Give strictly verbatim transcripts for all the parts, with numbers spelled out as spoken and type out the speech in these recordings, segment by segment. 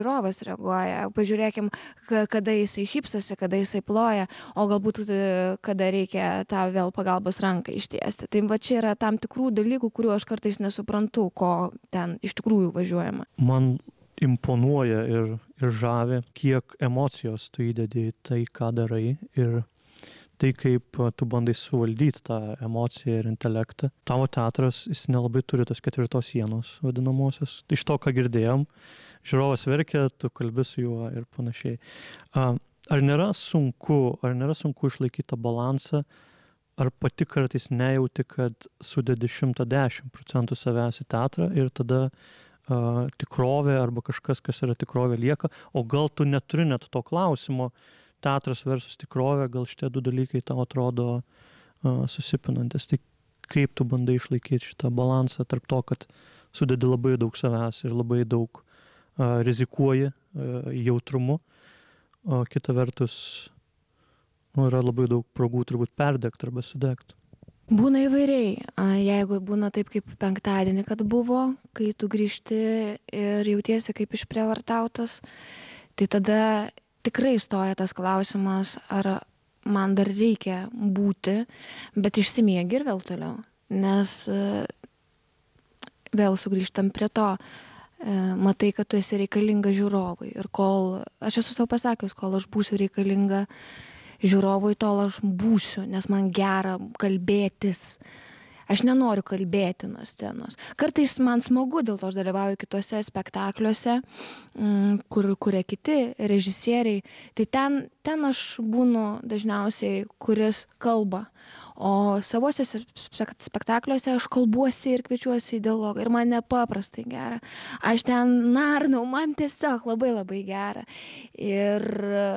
žiūrovas reaguoja. Pažiūrėkim, kada jisai šypsosi, kada jisai ploja, o galbūt kada reikia tą vėl pagalbos ranką ištiesti. Tai va čia yra tam tikrų dalykų, kurių aš kartais nesuprantu, ko ten iš tikrųjų važiuojama. Man imponuoja ir, ir žavi, kiek emocijos tu įdedi į tai, ką darai, ir tai, kaip tu bandai suvaldyti tą emociją ir intelektą. Tavo teatras, jis nelabai turi tos ketvirtos sienos vadinamosios. Iš to, ką girdėjom, žiūrovas verkia, tu kalbi su juo ir panašiai. Ar nėra sunku, ar nėra sunku išlaikyti tą balansą, ar pati kartais nejauti, kad sudedi šimtą dešimt procentų savęs į teatrą ir tada uh, tikrovė arba kažkas, kas yra tikrovė, lieka, o gal tu neturi net to klausimo, teatras versus tikrovė, gal šitie du dalykai tau atrodo uh, susipinantis. Tai kaip tu bandai išlaikyti šitą balansą tarp to, kad sudedi labai daug savęs ir labai daug uh, rizikuoji uh, jautrumu, o kita vertus nu, yra labai daug progų turbūt perdegti arba sudegti. Būna įvairiai. Jeigu būna taip kaip penktadienį, kad buvo, kai tu grįžti ir jautiesi kaip išprievartautas, tai tada tikrai stoja tas klausimas, ar man dar reikia būti, bet išsimiegi ir vėl toliau. Nes vėl sugrįžtam prie to, matai, kad tu esi reikalinga žiūrovui. Ir kol, aš esu savo pasakius, kol aš būsiu reikalinga žiūrovui, tol aš būsiu, nes man gera kalbėtis. Aš nenoriu kalbėti nuo scenos. Kartais man smagu, dėl to aš dalyvauju kitose spektakliuose, kur kuria kiti režisieriai. Tai ten, ten aš būnu dažniausiai, kuris kalba. O savose spektakliuose aš kalbuosi ir kviečiuosi į dialogą. Ir man nepaprastai gera. Aš ten narnau, man tiesiog labai labai gera. Ir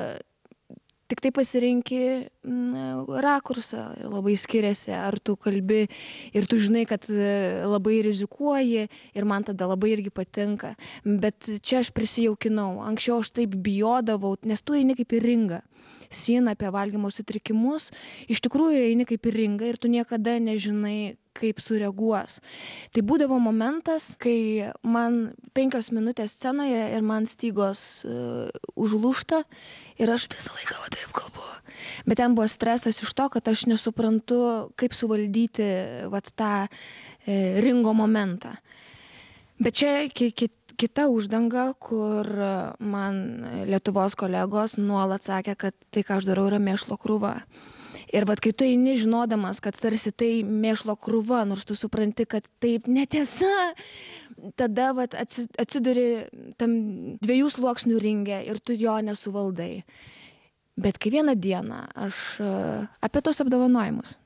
tik tai pasirinki rakursą, labai skiriasi, ar tu kalbi ir tu žinai, kad labai rizikuoji ir man tada labai irgi patinka. Bet čia aš prisijaukinau. Anksčiau aš taip bijodavau, nes tu eini kaip į ringą. Sieną apie valgymo sutrikimus, iš tikrųjų eini kaip į ringą ir tu niekada nežinai, kaip sureaguos. Tai būdavo momentas, kai man penkios minutės scenoje ir man stygos uh, užlūžta ir aš visą laiką va taip kalbu. Bet ten buvo stresas iš to, kad aš nesuprantu, kaip suvaldyti va tą e, ringo momentą. Bet čia ki, ki, kita uždanga, kur man Lietuvos kolegos nuolat sakė, kad tai, ką aš darau, yra mėšlo krūva. Ir vat, kai tu eini žinodamas, kad tarsi tai mėšlo krūva, nors tu supranti, kad taip netiesa, tada vat, atsiduri tam dviejų sluoksnių ringe ir tu jo nesuvaldai. Bet kai vieną dieną aš apie tos apdovanojimus,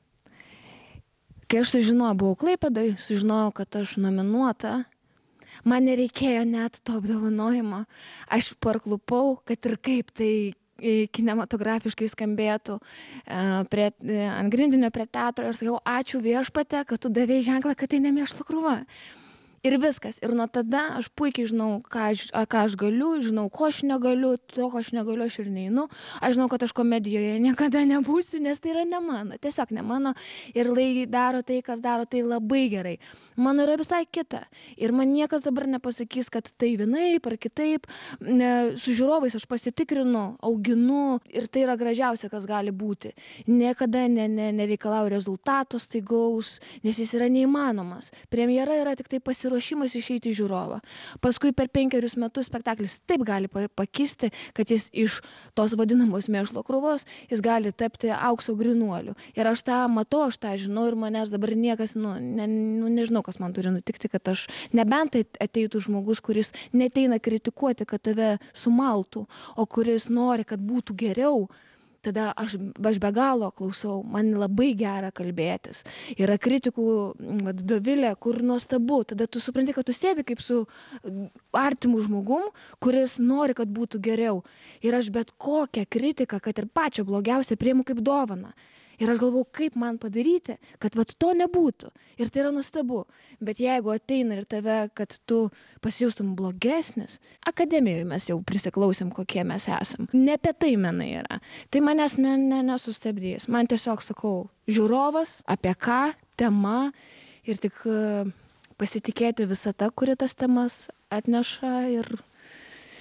kai aš sužinojau, buvau Klaipėdoj, sužinojau, kad aš nominuota, man nereikėjo net to apdovanojimo. Aš parklupau, kad ir kaip tai kinematografiškai skambėtų prie, ant grindinio prie teatro ir sakiau, ačiū viešpate, kad tu davei ženklą, kad tai ne mėšlo krūva. Ir viskas. Ir nuo tada aš puikiai žinau, ką aš, ką aš galiu, žinau, ko aš negaliu, to, ko aš negaliu, aš ir neinu. Aš žinau, kad aš komedijoje niekada nebūsiu, nes tai yra ne mano, tiesiog ne mano. Ir lai daro tai, kas daro tai labai gerai. Mano yra visai kita. Ir man niekas dabar nepasakys, kad tai vienaip ar kitaip. Ne, su žiūrovais aš pasitikrinu, auginu ir tai yra gražiausia, kas gali būti. Niekada ne, ne, nereikalauju rezultato staigaus, nes jis yra neįmanomas. Premjera yra tik tai pasiruošimas išeiti į žiūrovą. Paskui per penkerius metus spektaklis taip gali pakisti, kad jis iš tos vadinamos mėšlo krūvos, jis gali tapti aukso grynuoliu. Ir aš tą matau, aš tą žinau ir manęs dabar niekas, nu, ne, nu, nežinau, kas man turi nutikti, kad aš, nebent ateitų žmogus, kuris neteina kritikuoti, kad tave sumaltų, o kuris nori, kad būtų geriau, tada aš, aš be galo klausau, man labai gera kalbėtis. Yra kritikų, vat, Dovilė, kur nuostabu, tada tu supranti, kad tu sėdi kaip su artimu žmogum, kuris nori, kad būtų geriau. Ir aš bet kokią kritiką, kad ir pačią blogiausią, priimu kaip dovaną. Ir aš galvau, kaip man padaryti, kad vat to nebūtų. Ir tai yra nuostabu. Bet jeigu ateina ir tave, kad tu pasijaustum blogesnis, akademijoje mes jau prisiklausėm, kokie mes esam. Ne apie tai menai yra. Tai manęs ne, ne, nesustabdys. Man tiesiog sakau, žiūrovas, apie ką, tema ir tik pasitikėti visata, kuri tas temas atneša ir,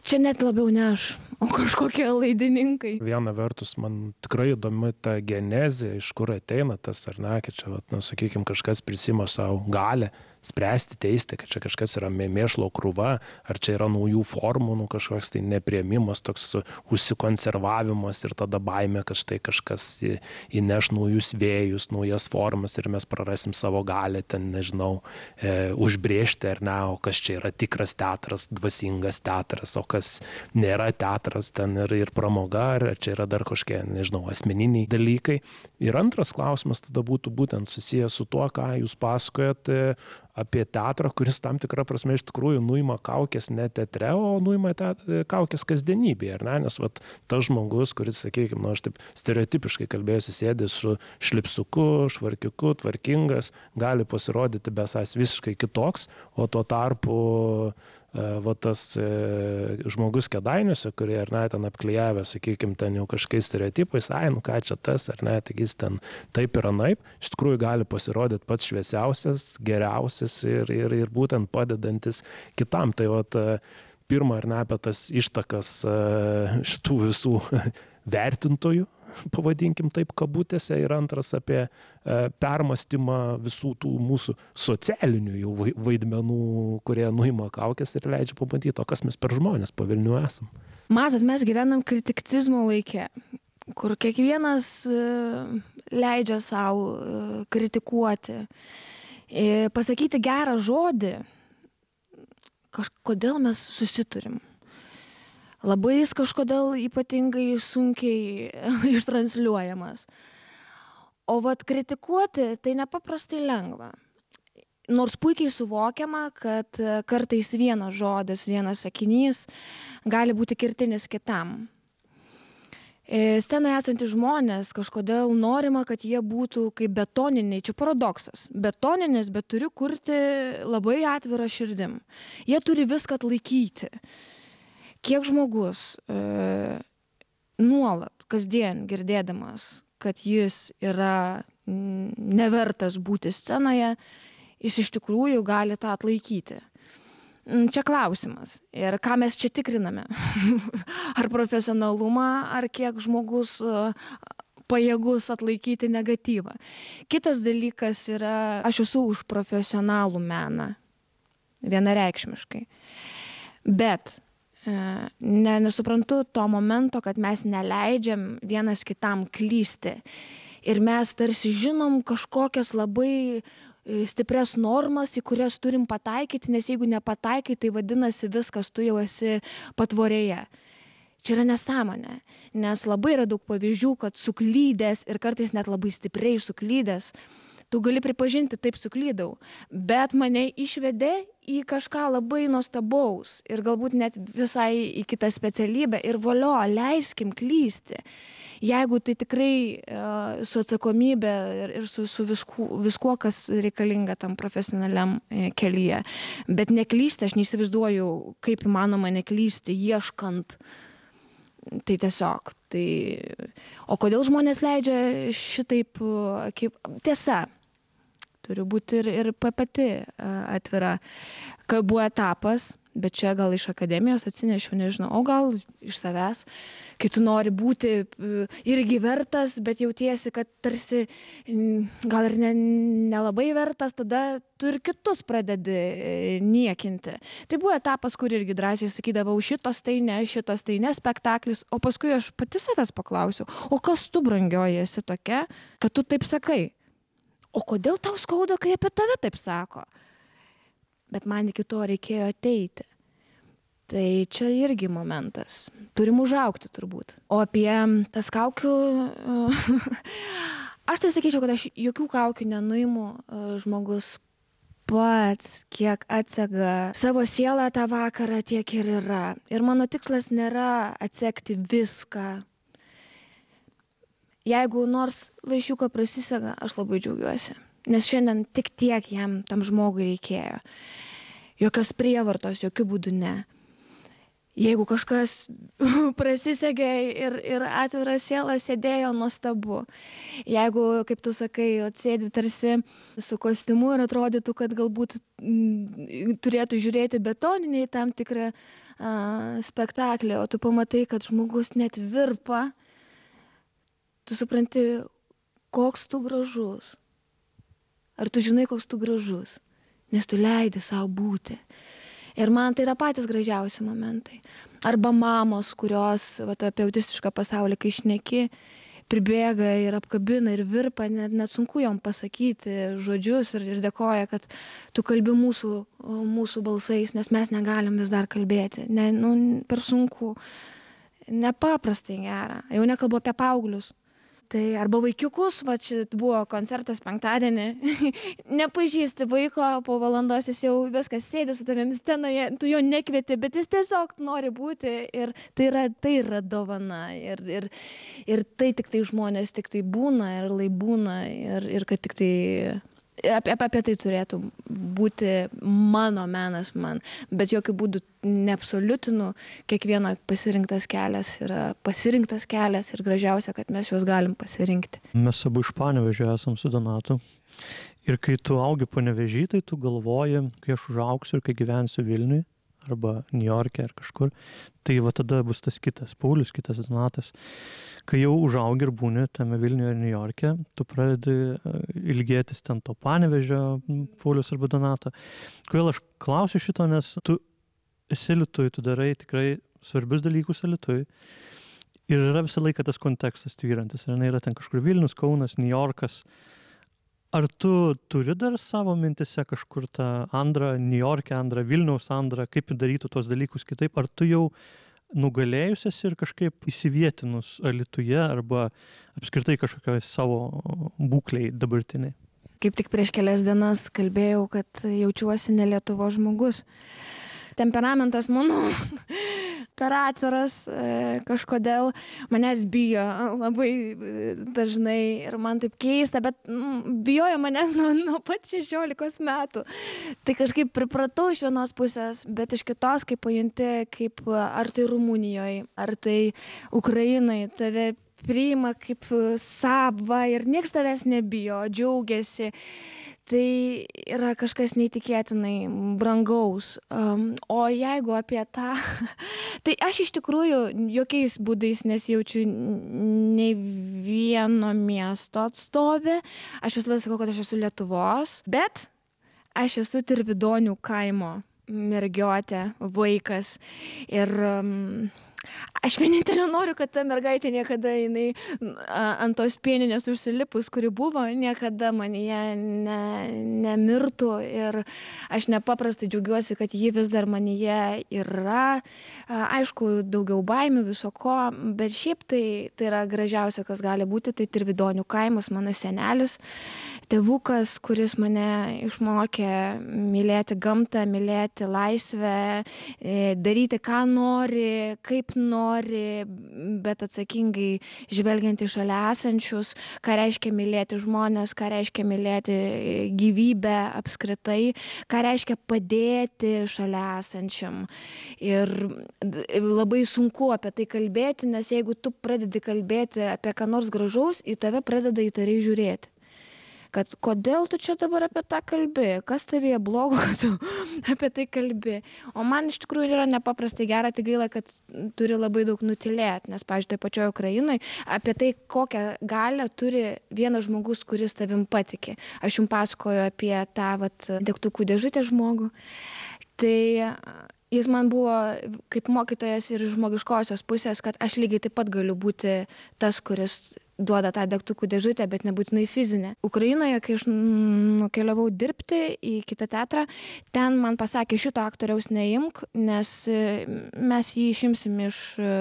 čia net labiau ne aš, o kažkokie laidininkai. Viena vertus, man tikrai įdomi ta genezė, iš kur ateina tas, ar ne, kad čia, nu, sakykime, kažkas prisima savo galę spręsti, teisti, kad čia kažkas yra mėšlo krūva, ar čia yra naujų formų, nu, kažkoks tai nepriėmimas, toks užsikonservavimas ir tada baimė, kad štai kažkas įneš naujus vėjus, naujas formas ir mes prarasim savo galę ten, nežinau, e, užbrėžti ar ne, o kas čia yra tikras teatras, dvasingas teatras, o kas nėra teatras, ten ir, ir pramoga, ar čia yra dar kažkokie, nežinau, asmeniniai dalykai. Ir antras klausimas tada būtų būtent susijęs su tuo, ką jūs pasakojate apie teatrą, kuris tam tikrą prasme iš tikrųjų nuima kaukės ne teatre, o nuima kaukės kasdienybėje, ar ne? Nes vat, tas žmogus, kuris, sakykime, nu, aš taip stereotipiškai kalbėjusi, sėdi su šlipsuku, švarkiuku, tvarkingas, gali pasirodyti besas visiškai kitoks, o tuo tarpu va tas e, žmogus Kėdainiuose, kurie ar ne ten apklijavę, sakykime, ten jau kažkokiais stereotipais, ai, nu ką čia tas, ar ne, tik jis ten taip ir anaip, iš tikrųjų gali pasirodyti pats šviesiausias, geriausias ir, ir, ir būtent padedantis kitam. Tai vat, pirma ar ne apie tas ištakas šitų visų vertintojų, pavadinkim taip kabutėse, ir antras apie e, permastymą visų tų mūsų socialinių jau vaidmenų, kurie nuima kaukės ir leidžia pabandyti, o kas mes per žmonės po Vilnių esam. Matot, mes gyvenam kritikizmo laike, kur kiekvienas e, leidžia savo e, kritikuoti, e, pasakyti gerą žodį, kažkodėl mes susiturim. Labai jis kažkodėl ypatingai sunkiai ištransliuojamas. O vat kritikuoti tai nepaprastai lengva. Nors puikiai suvokiama, kad kartais vienas žodis, vienas sakinys gali būti kertinis kitam. Scenoje esantys žmonės kažkodėl norima, kad jie būtų kaip betoniniai. Čia paradoksas. Betoninis, bet turi kurti labai atvirą širdim. Jie turi viską atlaikyti. Kiek žmogus e, nuolat, kasdien girdėdamas, kad jis yra nevertas būti scenoje, jis iš tikrųjų gali tą atlaikyti. Čia klausimas. Ir ką mes čia tikriname? Ar profesionalumą, ar kiek žmogus e, pajėgus atlaikyti negatyvą. Kitas dalykas yra, aš esu už profesionalų meną, vienareikšmiškai. Bet Ne, nesuprantu to momento, kad mes neleidžiam vienas kitam klysti. Ir mes tarsi žinom kažkokias labai stiprias normas, į kurias turim pataikyti, nes jeigu nepataikai, tai vadinasi viskas, tu jau esi patvorėje. Čia yra nesąmonė, nes labai yra daug pavyzdžių, kad suklydęs ir kartais net labai stipriai suklydęs, tu gali pripažinti, taip suklydau, bet mane išvedė į kažką labai nuostabaus ir galbūt net visai į kitą specialybę ir valio, leiskim klysti. Jeigu tai tikrai uh, su atsakomybė ir, ir su, su visku, viskuo, kas reikalinga tam profesionaliam e, kelyje. Bet neklysti, aš neįsivaizduoju, kaip įmanoma neklysti, ieškant. Tai tiesiog. Tai... O kodėl žmonės leidžia šitaip, kaip... tiesa, turi būti ir, ir pati atvira. Kai buvo etapas, bet čia gal iš akademijos atsinešiau, nežinau, o gal iš savęs, kai tu nori būti irgi vertas, bet jautiesi, kad tarsi gal ir ne, nelabai vertas, tada tu ir kitus pradedi niekinti. Tai buvo etapas, kur irgi drąsiai sakydavau, šitas tai ne, šitas tai ne spektaklis, o paskui aš pati savęs paklausiau, o kas tu, brangioji, esi tokia, kad tu taip sakai? O kodėl tau skauda, kai apie tave taip sako? Bet man iki to reikėjo ateiti. Tai čia irgi momentas. Turim užaugti turbūt. O apie tas kaukių... aš tai sakyčiau, kad aš jokių kaukių nenuimu. Žmogus pats, kiek atsega savo sielą tą vakarą, tiek ir yra. Ir mano tikslas nėra atsekti viską. Jeigu nors laiškiuką prasisega, aš labai džiaugiuosi. Nes šiandien tik tiek jam, tam žmogui reikėjo. Jokios prievartos, jokių būdų ne. Jeigu kažkas prasisegė ir, ir atvira siela sėdėjo, nuostabu. Jeigu, kaip tu sakai, atsėdi tarsi su kostiumu ir atrodytų, kad galbūt m, turėtų žiūrėti betoniniai tam tikrą a, spektaklį, o tu pamatai, kad žmogus net virpa, tu supranti, koks tu gražus. Ar tu žinai, koks tu gražus, nes tu leidi savo būti. Ir man tai yra patys gražiausi momentai. Arba mamos, kurios vat, apie autistišką pasaulį, kai šneki, pribėga ir apkabina ir virpa, net, net sunku jom pasakyti žodžius ir, ir dėkoja, kad tu kalbi mūsų, mūsų balsais, nes mes negalim vis dar kalbėti. Ne, nu, per sunku. Nepaprastai gera. Jau nekalbu apie paauglius. Tai arba vaikiukus, va čia buvo koncertas penktadienį, nepažįsti vaiko, po valandos jis jau viskas sėdi su tavimi scenoje, tu jo nekvieti, bet jis tiesiog nori būti ir tai yra, tai yra dovana ir, ir, ir tai tik tai žmonės tik tai būna ir lai būna ir, ir kad tik tai apie, apie tai turėtų būti mano menas man, bet jokių būdų neabsoliutinu, kiekvieno pasirinktas kelias yra pasirinktas kelias ir gražiausia, kad mes juos galim pasirinkti. Mes abu iš Panevėžio esam su Donatu. Ir kai tu augi Panevėžy, tai tu galvoji, kai aš užaugsiu ir kai gyvensiu Vilniui, arba Niujorke ar kažkur, tai va tada bus tas kitas Paulius, kitas Donatas. Kai jau užaugi ir būni tame Vilniuje ir Niujorke, tu pradedi ilgėtis ten to Panevėžio Paulius arba Donato. Kodėl aš klausiu šito, nes tu esi Alytuj, tu darai tikrai svarbius dalykus Alytuj. Ir yra visą laiką tas kontekstas tvyrantis. Ir yra ten kažkur Vilnius, Kaunas, Niujorkas. Ar tu turi dar savo mintise kažkur tą Andrą, Niujorke Andrą, Vilniaus Andrą, kaip darytų tuos dalykus kitaip? Ar tu jau nugalėjusias ir kažkaip įsivietinus Alytuje arba apskritai kažkokioj savo būklei dabartiniai? Kaip tik prieš kelias dienas kalbėjau, kad jaučiuosi ne Lietuvos žmogus. Temperamentas mano per atviras, kažkodėl manęs bijo labai dažnai ir man taip keista, bet bijojo manęs nuo, nuo pat šešiolikos metų. Tai kažkaip pripratau iš vienos pusės, bet iš kitos, kaip pajunti, kaip ar tai Rumunijoje, ar tai Ukrainai, tave priima kaip savą ir nieks tavęs nebijo, džiaugiasi. Tai yra kažkas neįtikėtinai brangaus. Um, o jeigu apie tą, tai aš iš tikrųjų jokiais būdais nesijaučiu nei vieno miesto atstovė. Aš visą laiką sakau, kad aš esu Lietuvos, bet aš esu Tirvidonių kaimo mergiotė, vaikas. Ir um, aš vienintelė noriu, kad ta mergaitė niekada jinai ant tos pieninės užsilipus, kuri buvo, niekada manyje ne, nemirtų ir aš nepaprastai džiaugiuosi, kad ji vis dar manyje yra. Aišku, daugiau baimių viso ko, bet šiaip tai, tai yra gražiausia, kas gali būti, tai Tirvidonių kaimas, mano senelis, tėvukas, kuris mane išmokė mylėti gamtą, mylėti laisvę, daryti ką nori, kaip nori, bet atsakingai žvelgiant į šalia esančius, ką reiškia mylėti žmonės, ką reiškia mylėti gyvybę apskritai, ką reiškia padėti šalia esančiam. Ir labai sunku apie tai kalbėti, nes jeigu tu pradedi kalbėti apie ką nors gražaus, į tave pradeda įtariai žiūrėti. Kad kodėl tu čia dabar apie tą kalbi, kas tavėje blogo, kad tu apie tai kalbi. O man iš tikrųjų yra nepaprastai gera, tai gaila, kad turi labai daug nutilėti, nes, pavyzdžiui, tai pačioje Ukrainai, apie tai, kokią galią turi vienas žmogus, kuris tavim patikė. Aš jums pasakoju apie tą vat, degtukų dėžutę žmogų. Tai jis man buvo kaip mokytojas ir žmogiškosios pusės, kad aš lygiai taip pat galiu būti tas, kuris duoda tą degtukų dėžutę, bet nebūtinai fizinę. Ukrainoje, kai aš nukeliavau dirbti į kitą teatrą, ten man pasakė, šito aktoriaus neimk, nes mes jį išimsim iš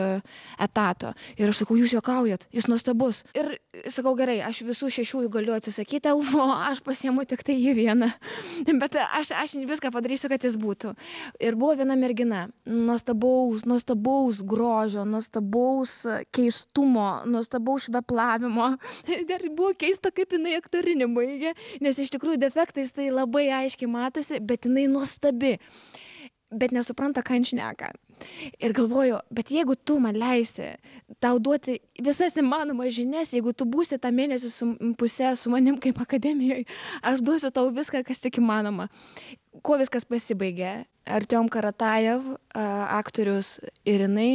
etato. Ir aš sakau, jūs juokaujat, jis nuostabus. Ir sakau, gerai, aš visų šešių galiu atsisakyti, o aš pasiemu tik tai jį vieną. Bet aš, aš viską padarysiu, kad jis būtų. Ir buvo viena mergina, nuostabaus, nuostabaus grožio, nuostabaus keistumo, nuostabaus švepla. Dar buvo keista, kaip jinai aktorinį baigė, nes iš tikrųjų defektais tai labai aiškiai matosi, bet jinai nuostabi. bet nesupranta, ką jin šneka. Ir galvoju, bet jeigu tu man leisi tau duoti visas įmanomas žinias, jeigu tu būsi tą mėnesį su pusę su manim kaip akademijoje, aš duosiu tau viską, kas tik įmanoma. Kuo viskas pasibaigė? Artiom Karatajev, aktorius ir jinai